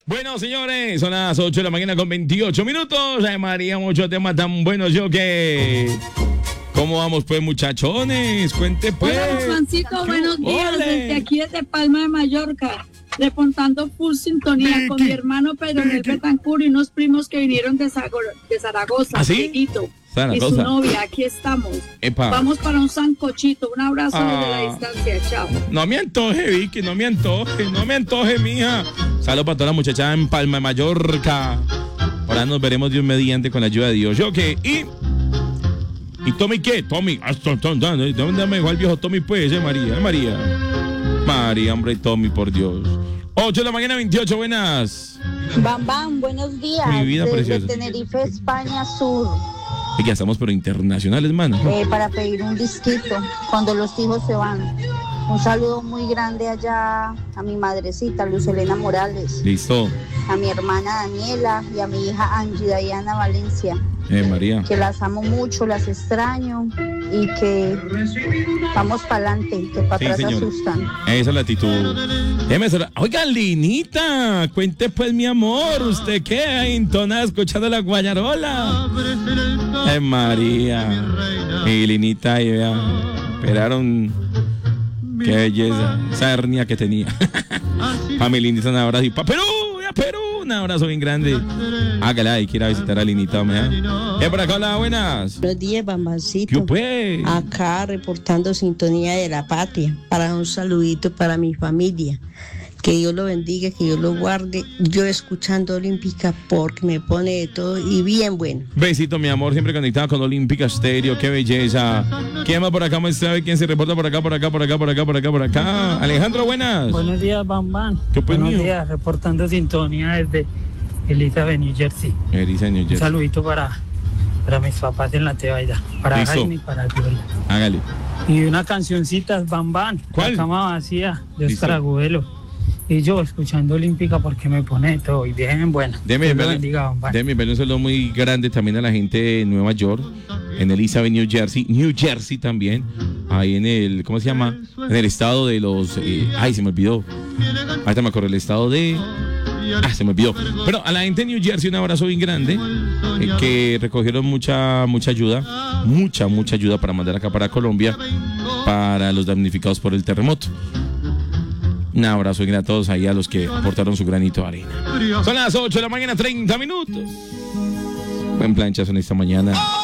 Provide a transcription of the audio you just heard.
Bueno, señores, son las 8 de la mañana con 28 minutos. Ay, María, muchos temas tan buenos, yo que... ¿Cómo vamos, pues, muchachones? Cuente, pues. Hola, Juancito, buenos días. Desde aquí, desde Palma de Mallorca, reportando full sintonía con mi hermano Pedro Nel Betancur y unos primos que vinieron de Zaragoza. ¿Ah, sí? Miguelito, Zaragoza. y su novia, aquí estamos. Epa. Vamos para un sancochito. Un abrazo desde la distancia, chao. No me antoje, Vicky, no me antoje, mija. Saludos para toda la muchacha en Palma de Mallorca. Ahora nos veremos Dios mediante con la ayuda de Dios. Yo que, ¿Y Tommy qué? Tommy, dame igual viejo Tommy, pues, María, hombre, Tommy, por Dios. 8 de la mañana, 28, buenas. Bam, buenos días. Mi vida desde preciosa. Tenerife, España Sur. Y ya estamos, pero internacionales, mano. Para pedir un disquito cuando los hijos se van. Un saludo muy grande allá a mi madrecita, Luz Elena Morales. Listo. A mi hermana Daniela y a mi hija Angie Diana Valencia. María. Que las amo mucho, las extraño y que vamos para adelante, que para atrás se asustan. Esa es la actitud. Oiga, Linita, cuente pues, mi amor, ¿usted qué? Intona escuchando la guayarola. María. Y Linita, ahí vea, esperaron. Qué belleza, esa hernia que tenía. Pa' mi Linita, un abrazo. Y pa' Perú, un abrazo bien grande. Hágala y quiera visitar a Linita, por acá, hola, buenas. Buenos días, Bambancito. ¿Qué pues? Acá reportando sintonía de la patria. Para un saludito para mi familia. Que Dios lo bendiga, que Dios lo guarde. Yo escuchando Olímpica porque me pone de todo y bien bueno. Besito, mi amor, siempre conectado con Olímpica Stereo. Qué belleza. ¿Quién más por acá? ¿Sabe quién se reporta por acá? Alejandro, buenas. Buenos días, Bam. ¿Qué pues, buenos mío? días, reportando sintonía desde Elizabeth, New Jersey. Un saludito para mis papás en la Tebaida, para Listo. Jaime y para Gloria. Hágale. Y una cancioncita, Bam. ¿Cuál? La cama vacía, de Listo. Oscar Agudelo. Y yo escuchando Olímpica porque me pone todo y bien bueno. Déjeme Bam. un saludo muy grande también a la gente de Nueva York, en Elizabeth, New Jersey también, ahí en el, ¿cómo se llama? En el estado de los, se me olvidó. Ahorita me acuerdo, el estado de... se me olvidó. Pero a la gente de New Jersey un abrazo bien grande, que recogieron mucha ayuda, mucha ayuda para mandar acá para Colombia, para los damnificados por el terremoto. Un abrazo bien a todos ahí, a los que aportaron su granito de arena. Son las 8 de la mañana, 30 minutos. Buen planchazo en esta mañana.